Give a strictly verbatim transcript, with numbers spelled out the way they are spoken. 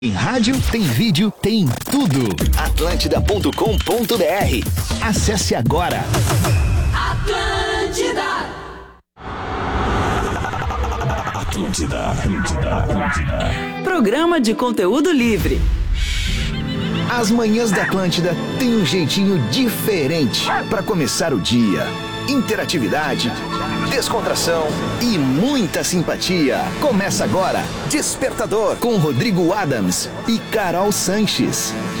Tem rádio, tem vídeo, tem tudo. Atlântida ponto com ponto br. Acesse agora. Atlântida. Atlântida, Atlântida, Atlântida. Programa de conteúdo livre. As manhãs da Atlântida tem um jeitinho diferente para começar o dia. Interatividade, descontração e muita simpatia. Começa agora Despertador com Rodrigo Adams e Carol Sanches.